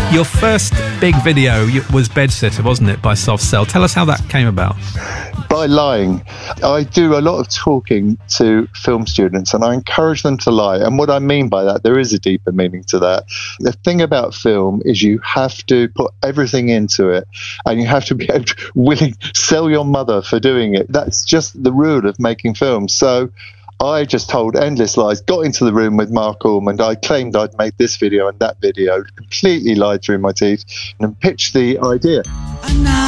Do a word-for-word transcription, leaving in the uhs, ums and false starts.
Your first big video was Bedsitter, wasn't it, by Soft Cell? Tell us how that came about. By lying. I do a lot of talking to film students and I encourage them to lie. And what I mean by that, there is a deeper meaning to that. The thing about film is you have to put everything into it and you have to be able to willing sell your mother for doing it. That's just the rule of making films. So I just told endless lies, got into the room with Mark Ormond. I claimed I'd made this video and that video, completely lied through my teeth and pitched the idea.